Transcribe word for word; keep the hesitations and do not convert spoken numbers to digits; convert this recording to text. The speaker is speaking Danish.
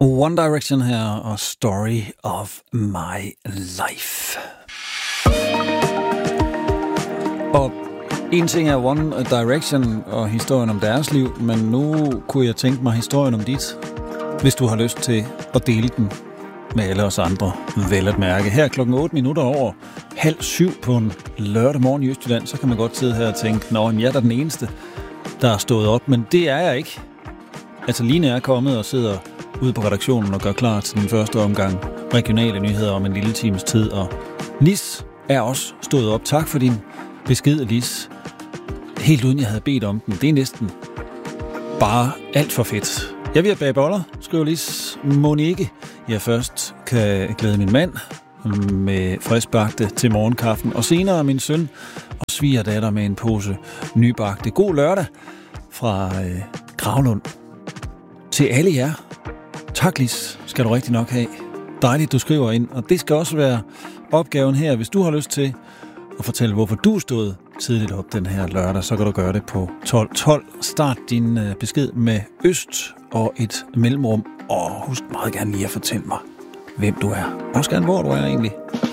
One Direction her og Story of My Life. Og en ting er One Direction og historien om deres liv, men nu kunne jeg tænke mig historien om dit, hvis du har lyst til at dele den med alle os andre, vel at mærke. Her klokken otte minutter over halv syv på en lørdag morgen i Østjylland, så kan man godt sidde her og tænke, nå, jeg er da den eneste, der er stået op, men det er jeg ikke. Altså, Line er kommet og sidder ude på redaktionen og gør klar til den første omgang regionale nyheder om en lille times tid, og Lis er også stået op. Tak for din besked, Lis. Helt uden jeg havde bedt om den. Det er næsten bare alt for fedt. Jeg vil bage boller, skriver Lis. Monique, jeg først kan glæde min mand med friskbagte til morgenkaffen, og senere min søn og svigerdatter med en pose nybagte. God lørdag fra øh, Gravlund til alle jer. Tak, Lis, skal du rigtig nok have. Dejligt, du skriver ind, og det skal også være opgaven her. Hvis du har lyst til at fortælle, hvorfor du stod tidligt op den her lørdag, så kan du gøre det på tolv tolv. Start din besked med øst og et mellemrum, og husk meget gerne lige at fortælle mig, hvem du er. Også gerne, hvor du er egentlig.